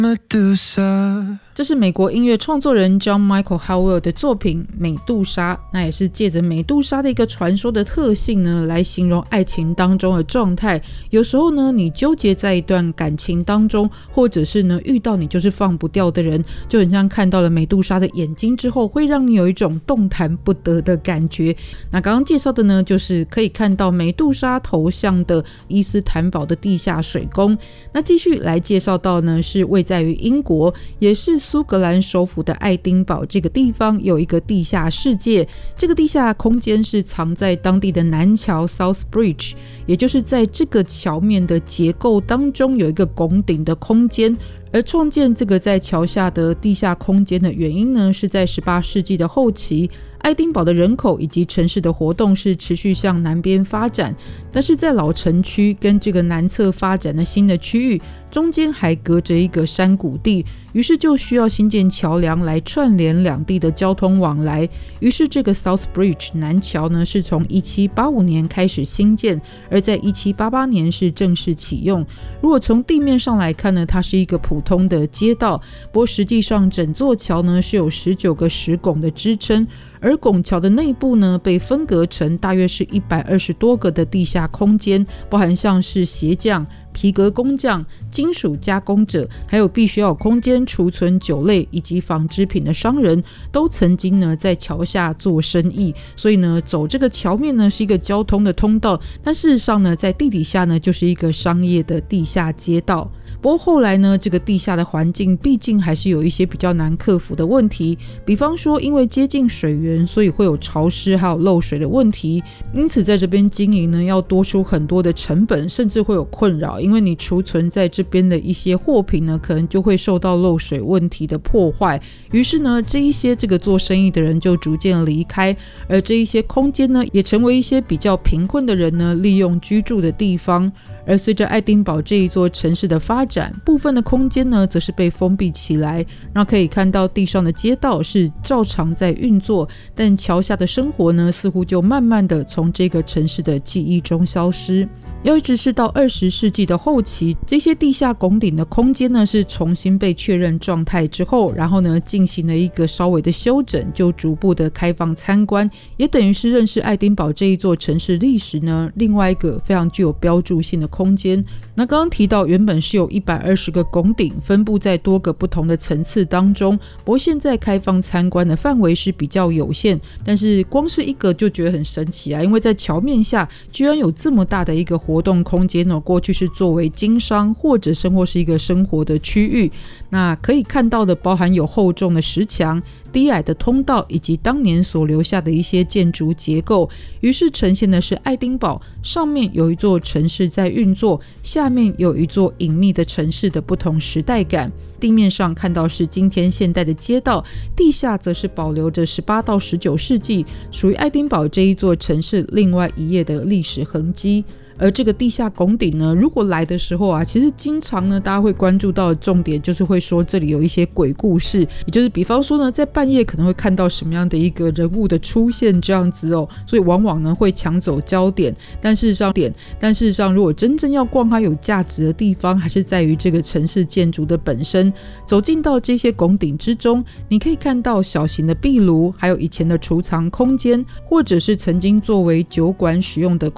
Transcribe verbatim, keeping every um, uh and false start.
这是美国音乐创作人 John Michael Howell 的作品美杜莎，那也是借着美杜莎的一个传说的特性呢，来形容爱情当中的状态。有时候呢，你纠结在一段感情当中，或者是呢遇到你就是放不掉的人，就很像看到了美杜莎的眼睛之后，会让你有一种动弹不得的感觉。那刚刚介绍的呢，就是可以看到美杜莎头像的伊斯坦堡的地下水宫。那继续来介绍到呢，是位在于英国，也是苏格兰首府的爱丁堡这个地方有一个地下世界。这个地下空间是藏在当地的南桥 South Bridge， 也就是在这个桥面的结构当中有一个拱顶的空间。而创建这个在桥下的地下空间的原因呢，是在十八世纪的后期，爱丁堡的人口以及城市的活动是持续向南边发展，但是在老城区跟这个南侧发展的新的区域中间还隔着一个山谷地，于是就需要新建桥梁来串联两地的交通往来。于是这个 South Bridge 南桥呢，是从一七八五年开始兴建，而在一七八八年是正式启用。如果从地面上来看呢，它是一个普通的街道，不过实际上整座桥呢是有十九个石拱的支撑，而拱桥的内部呢被分隔成大约是一百二十多个的地下空间，包含像是鞋匠、皮革工匠、金属加工者，还有必须要有空间储存酒类以及纺织品的商人，都曾经呢在桥下做生意。所以呢，走这个桥面呢是一个交通的通道，但事实上呢，在地底下呢就是一个商业的地下街道。不过后来呢，这个地下的环境毕竟还是有一些比较难克服的问题，比方说因为接近水源，所以会有潮湿还有漏水的问题，因此在这边经营呢要多出很多的成本，甚至会有困扰，因为你储存在这边的一些货品呢可能就会受到漏水问题的破坏。于是呢，这一些这个做生意的人就逐渐离开，而这一些空间呢也成为一些比较贫困的人呢利用居住的地方。而随着爱丁堡这一座城市的发展，部分的空间呢则是被封闭起来，让可以看到地上的街道是照常在运作，但桥下的生活呢似乎就慢慢的从这个城市的记忆中消失。要一直是到二十世纪的后期，这些地下拱顶的空间呢是重新被确认状态之后，然后呢进行了一个稍微的修整，就逐步的开放参观，也等于是认识爱丁堡这一座城市历史呢另外一个非常具有标注性的空间。那刚刚提到原本是有一百二十个拱顶分布在多个不同的层次当中，不过现在开放参观的范围是比较有限，但是光是一个就觉得很神奇啊，因为在桥面下居然有这么大的一个活动空间哦，过去是作为经商或者生活是一个生活的区域。那可以看到的包含有厚重的石墙、低矮的通道以及当年所留下的一些建筑结构，于是呈现的是爱丁堡上面有一座城市在运作，下面有一座隐秘的城市的不同时代感。地面上看到是今天现代的街道，地下则是保留着十八到十九世纪属于爱丁堡这一座城市另外一页的历史痕迹。而这个地下拱顶呢，如果来的时候啊，其实经常呢大家会关注到的重点就是会说这里有一些鬼故事，也就是比方说呢在半夜可能会看到什么样的一个人物的出现这样子哦，所以往往呢会抢走焦点。但事实上点但事实上如果真正要逛它有价值的地方，还是在于这个城市建筑的本身。走进到这些拱顶之中，你可以看到小型的壁炉，还有以前的储藏空间，或者是曾经作为酒馆使用的